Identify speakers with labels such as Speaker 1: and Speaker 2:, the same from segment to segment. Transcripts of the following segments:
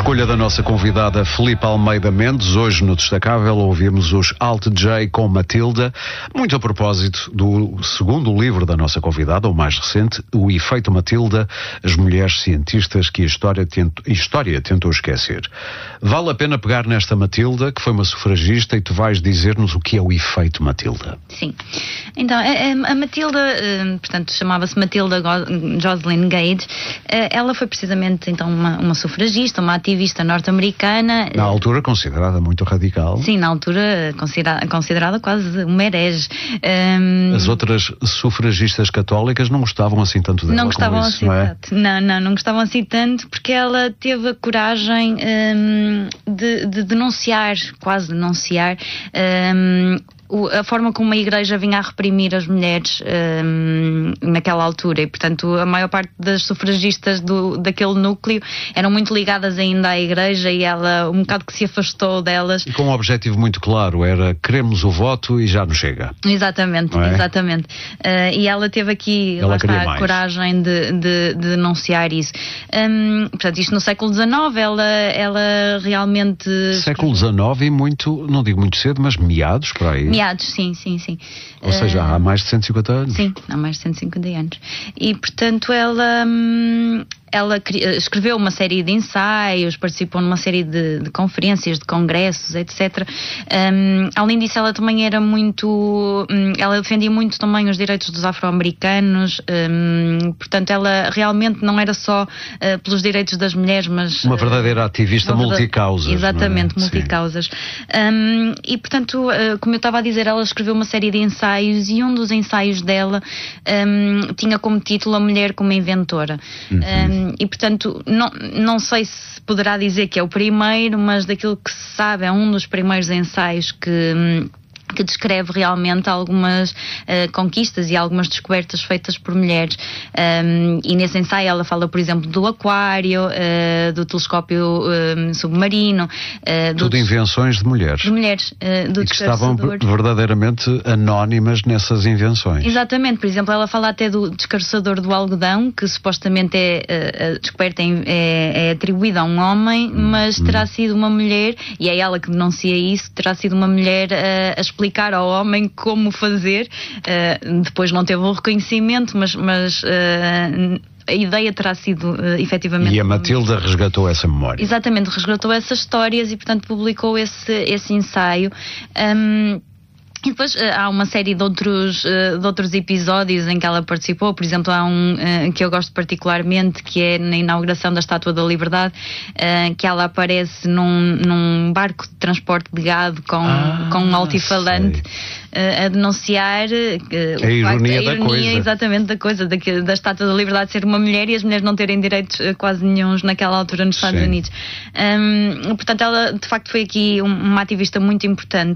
Speaker 1: Escolha da nossa convidada Filipe Almeida Mendes. Hoje no Destacável ouvimos os Alt J com Matilda, muito a propósito do segundo livro da nossa convidada, o mais recente, O Efeito Matilda, as mulheres cientistas que a história tentou esquecer. Vale a pena pegar nesta Matilda, que foi uma sufragista, e tu vais dizer-nos o que é o Efeito Matilda.
Speaker 2: Sim. Então, a Matilda, portanto, chamava-se Matilda Jocelyn Gage. Ela foi precisamente, então, uma sufragista, uma ativista norte-americana.
Speaker 1: Na altura considerada muito radical.
Speaker 2: Sim, na altura considerada quase uma herege.
Speaker 1: As outras sufragistas católicas não gostavam assim tanto dela.
Speaker 2: Não gostavam
Speaker 1: isso,
Speaker 2: assim
Speaker 1: não é?
Speaker 2: tanto. Não gostavam assim tanto, porque ela teve a coragem de denunciar, quase denunciar, a forma como a Igreja vinha a reprimir as mulheres naquela altura, e portanto a maior parte das sufragistas daquele núcleo eram muito ligadas ainda à Igreja, e ela um bocado que se afastou delas.
Speaker 1: E com um objetivo muito claro, era queremos o voto e já nos chega.
Speaker 2: Exatamente,
Speaker 1: é?
Speaker 2: Exatamente. E ela teve aqui a coragem de denunciar isso. Portanto, isto no século XIX, ela realmente...
Speaker 1: Século XIX e muito, não digo muito cedo, mas meados por aí.
Speaker 2: Meados, sim.
Speaker 1: Ou seja, há mais de 150 anos.
Speaker 2: Sim, há mais de 150 anos. E, portanto, ela escreveu uma série de ensaios, participou numa série de conferências, de congressos, etc. Além disso, ela também era muito... ela defendia muito também os direitos dos afro-americanos. Portanto, ela realmente não era só pelos direitos das mulheres, mas...
Speaker 1: Uma verdadeira ativista multicausas.
Speaker 2: Exatamente,
Speaker 1: não é?
Speaker 2: multicausas. E, portanto, como eu estava a dizer, ela escreveu uma série de ensaios, e um dos ensaios dela tinha como título A Mulher como Inventora. E, portanto, não sei se poderá dizer que é o primeiro, mas daquilo que se sabe, é um dos primeiros ensaios que descreve realmente algumas conquistas e algumas descobertas feitas por mulheres. E nesse ensaio ela fala, por exemplo, do aquário, do telescópio submarino.
Speaker 1: Tudo invenções de mulheres.
Speaker 2: De mulheres. Do
Speaker 1: e que estavam verdadeiramente anónimas nessas invenções.
Speaker 2: Exatamente. Por exemplo, ela fala até do descarçador do algodão, que supostamente a descoberta é atribuída a um homem, mas terá sido uma mulher, e é ela que denuncia isso, terá sido uma mulher a explicar ao homem como fazer. Depois não teve o reconhecimento, mas a ideia terá sido efetivamente...
Speaker 1: E a Matilda resgatou essa memória.
Speaker 2: Exatamente, resgatou essas histórias e, portanto, publicou esse ensaio. E depois há uma série de outros episódios em que ela participou. Por exemplo, há um que eu gosto particularmente, que é na inauguração da Estátua da Liberdade, que ela aparece num barco de transporte de gado com um altifalante, a denunciar
Speaker 1: a ironia da coisa.
Speaker 2: Exatamente, da Estátua da Liberdade ser uma mulher e as mulheres não terem direitos quase nenhuns naquela altura nos Estados Unidos. Portanto, ela de facto foi aqui uma ativista muito importante.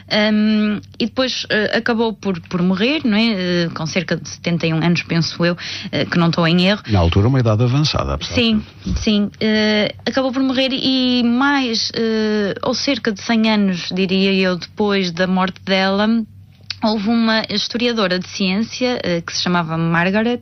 Speaker 2: E depois acabou por morrer, não é? Com cerca de 71 anos, penso eu, que não estou em erro.
Speaker 1: Na altura, uma idade avançada.
Speaker 2: Sim. Acabou por morrer, e mais, ou cerca de 100 anos, diria eu, depois da morte dela, houve uma historiadora de ciência que se chamava Margaret,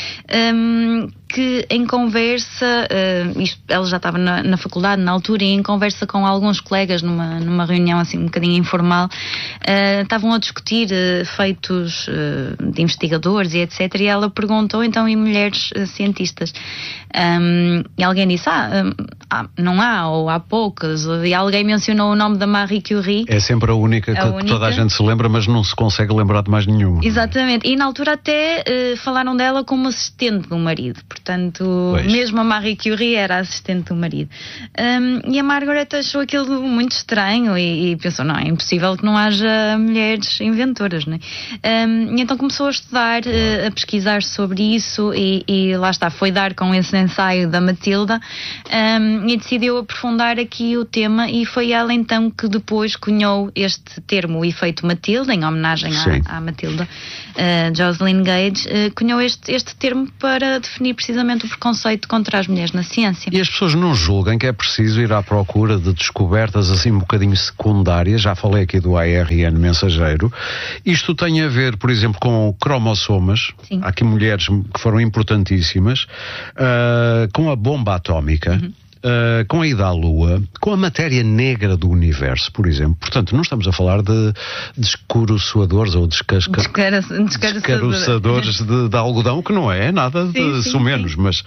Speaker 2: que em conversa, ela já estava na faculdade na altura, e em conversa com alguns colegas numa reunião assim um bocadinho informal, estavam a discutir feitos de investigadores e etc, e ela perguntou então, e mulheres cientistas? E alguém disse, não há, ou há poucas, e alguém mencionou o nome da Marie Curie.
Speaker 1: É sempre a única que toda a gente se lembra, mas não se consegue lembrar de mais nenhum.
Speaker 2: Exatamente, e na altura até falaram dela como assistente do marido, portanto, mesmo a Marie Curie era assistente do marido. E a Margaret achou aquilo muito estranho e pensou, não, é impossível que não haja mulheres inventoras, não é? E então começou a estudar, a pesquisar sobre isso, e lá está, foi dar com esse ensaio da Matilda, e decidiu aprofundar aqui o tema, e foi ela então que depois cunhou este termo, o efeito Matilda, em homenagem à Matilda Jocelyn Gage, cunhou este termo para definir precisamente o preconceito contra as mulheres na ciência.
Speaker 1: E as pessoas não julguem que é preciso ir à procura de descobertas assim um bocadinho secundárias. Já falei aqui do ARN mensageiro. Isto tem a ver, por exemplo, com cromossomas.
Speaker 2: Sim.
Speaker 1: Há aqui mulheres que foram importantíssimas, com a bomba atómica. com a ida à Lua, com a matéria negra do universo, por exemplo. Portanto, não estamos a falar de descoroçoadores ou descaroçadores de algodão, que não é nada de sumenos, mas...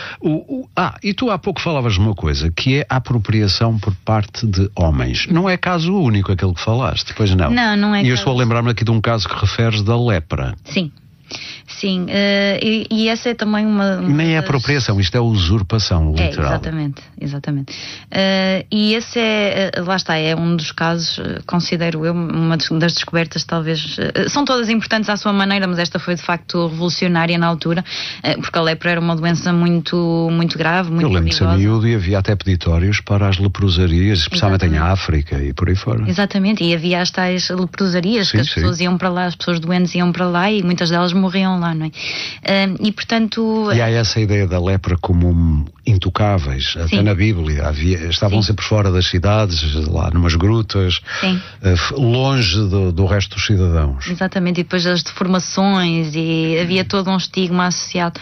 Speaker 1: e tu há pouco falavas de uma coisa, que é a apropriação por parte de homens. Não é caso único aquele que falaste, pois não?
Speaker 2: Não é.
Speaker 1: E eu estou a lembrar-me aqui de um caso que referes da lepra.
Speaker 2: Sim, e essa é também uma
Speaker 1: nem é apropriação, isto é usurpação, literal.
Speaker 2: Exatamente. E esse lá está, é um dos casos, considero eu, uma das descobertas talvez, são todas importantes à sua maneira, mas esta foi de facto revolucionária na altura, porque a lepra era uma doença muito, muito grave, muito perigosa. Eu lembro de ser miúdo
Speaker 1: e havia até peditórios para as leprosarias, especialmente em África e por aí fora.
Speaker 2: Exatamente, e havia as tais leprosarias, que as pessoas iam para lá, as pessoas doentes iam para lá e muitas delas morriam lá, não é? E portanto...
Speaker 1: E há essa ideia da lepra como intocáveis, até na Bíblia estavam sempre fora das cidades, lá numas grutas, longe do resto dos cidadãos.
Speaker 2: Exatamente, e depois as deformações, e havia todo um estigma associado.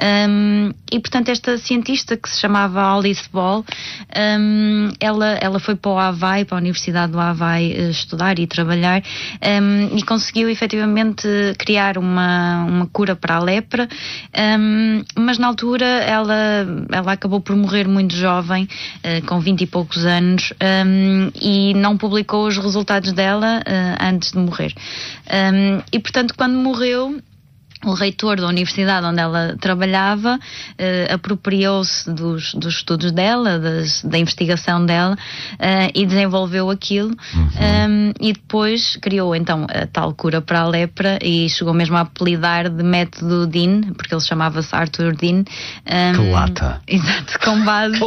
Speaker 2: E portanto esta cientista, que se chamava Alice Ball, ela foi para o Havaí, para a Universidade do Havaí, estudar e trabalhar, e conseguiu efetivamente criar uma cura para a lepra, mas na altura ela acabou por morrer muito jovem, com 20 e poucos anos, e não publicou os resultados dela antes de morrer. E portanto, quando morreu, o reitor da universidade onde ela trabalhava apropriou-se dos estudos dela, da investigação dela, e desenvolveu aquilo, e depois criou então a tal cura para a lepra e chegou mesmo a apelidar de método Dean, porque ele chamava-se Arthur Dean.
Speaker 1: Que lata!
Speaker 2: Exato, com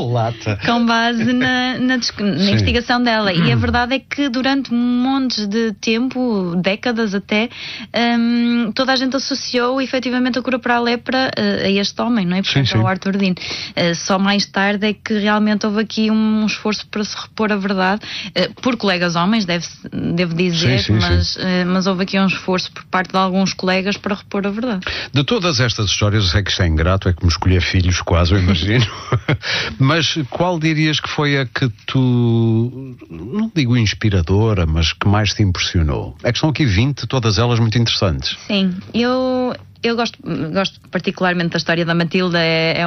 Speaker 2: base na investigação dela. E a verdade é que durante montes de tempo, décadas até, toda a gente associou efetivamente a cura para a lepra a este homem, não é? Portanto, ao Arthur Dean. Só mais tarde é que realmente houve aqui um esforço para se repor a verdade, por colegas homens, devo dizer, mas houve aqui um esforço por parte de alguns colegas para repor a verdade.
Speaker 1: De todas estas histórias, eu sei que isto é ingrato, é como escolher filhos, quase, eu imagino. Mas qual dirias que foi a que tu, não digo inspiradora, mas que mais te impressionou? É que estão aqui 20, todas elas muito interessantes.
Speaker 2: Sim, eu gosto particularmente da história da Matilda. É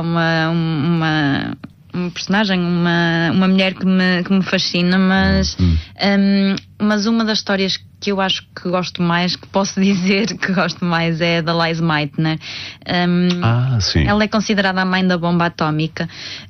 Speaker 2: uma personagem, uma mulher que me fascina, mas uma das histórias que eu acho que gosto mais, que posso dizer que gosto mais, é da Lise Meitner.
Speaker 1: Sim.
Speaker 2: Ela é considerada a mãe da bomba atómica.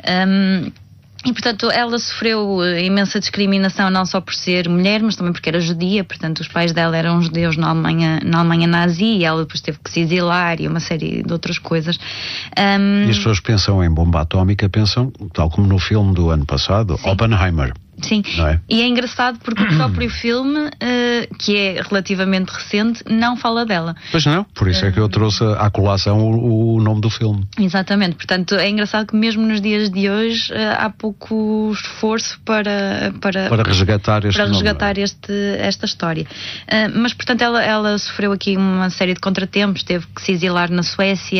Speaker 2: E, portanto, ela sofreu imensa discriminação, não só por ser mulher, mas também porque era judia. Portanto, os pais dela eram judeus na Alemanha nazi, e ela depois teve que se exilar e uma série de outras coisas.
Speaker 1: E as pessoas pensam em bomba atómica, pensam, tal como no filme do ano passado, Oppenheimer.
Speaker 2: Sim, e é engraçado porque o próprio filme, que é relativamente recente, não fala dela.
Speaker 1: Pois não, por isso é que eu trouxe à colação o nome do filme.
Speaker 2: Exatamente, portanto é engraçado que mesmo nos dias de hoje há pouco esforço para
Speaker 1: resgatar
Speaker 2: esta história. Mas portanto ela sofreu aqui uma série de contratempos, teve que se exilar na Suécia,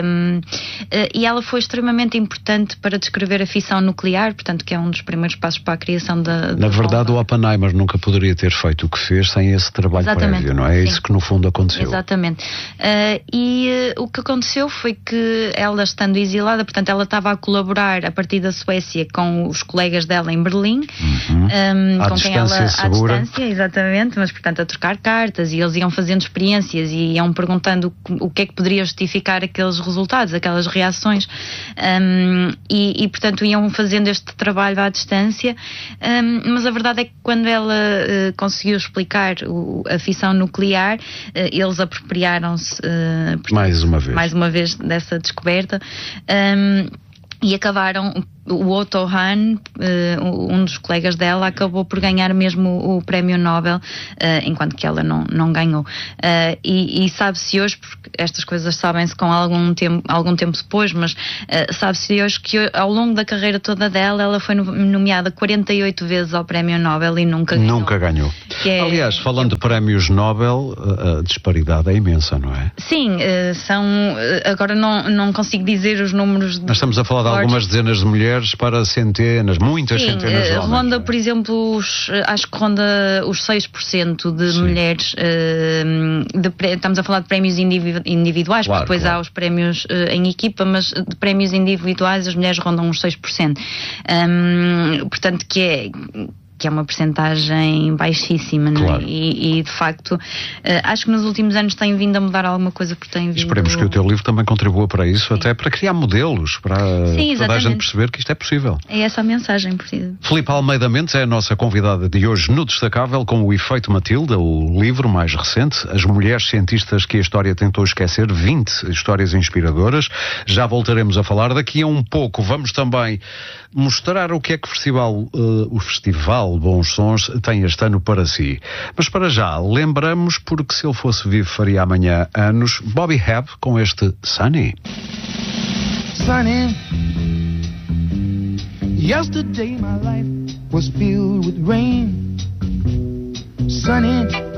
Speaker 2: e ela foi extremamente importante para descrever a fissão nuclear, portanto que é um dos primeiros passos para a criação
Speaker 1: na verdade, o Oppenheimer nunca poderia ter feito o que fez sem esse trabalho prévio, não é? É isso que no fundo aconteceu.
Speaker 2: Exatamente. E o que aconteceu foi que ela, estando exilada, portanto ela estava a colaborar a partir da Suécia com os colegas dela em Berlim, com quem ela à distância, exatamente, mas portanto a trocar cartas, e eles iam fazendo experiências e iam perguntando o que é que poderia justificar aqueles resultados, aquelas reações, e portanto iam fazendo este trabalho à distância. Mas a verdade é que quando ela conseguiu explicar a fissão nuclear, eles apropriaram-se
Speaker 1: mais uma vez
Speaker 2: dessa descoberta, e acabaram. O Otto Hahn, um dos colegas dela, acabou por ganhar mesmo o prémio Nobel, enquanto que ela não ganhou. E sabe-se hoje, porque estas coisas sabem-se com algum tempo depois, mas sabe-se hoje que ao longo da carreira toda dela, ela foi nomeada 48 vezes ao prémio Nobel e nunca ganhou.
Speaker 1: Aliás, falando de prémios Nobel, a disparidade é imensa, não é?
Speaker 2: Sim, são... Agora não consigo dizer os números...
Speaker 1: Nós estamos a falar de algumas dezenas de mulheres mulheres para centenas, muitas centenas de homens.
Speaker 2: Ronda, por exemplo, acho que ronda os 6% de mulheres, estamos a falar de prémios individuais, claro, porque depois há os prémios em equipa, mas de prémios individuais as mulheres rondam uns 6%. Portanto, que é uma percentagem baixíssima, claro. Não é? E de facto acho que nos últimos anos tem vindo a mudar alguma coisa, porque tem vindo...
Speaker 1: Esperemos que o teu livro também contribua para isso, sim. Até para criar modelos, para toda a gente perceber que isto é possível.
Speaker 2: É essa a mensagem, precisa.
Speaker 1: Filipe Almeida Mendes é a nossa convidada de hoje no Destacável, com O Efeito Matilda, o livro mais recente, As Mulheres Cientistas que a História Tentou Esquecer, 20 histórias inspiradoras. Já voltaremos a falar daqui a um pouco. Vamos também mostrar o que é que o Festival Bons Sons tem este ano para si. Mas para já, lembramos, porque se ele fosse vivo faria amanhã anos, Bobby Hebb com este Sunny.
Speaker 3: Sunny, yesterday my life was filled with rain. Sunny,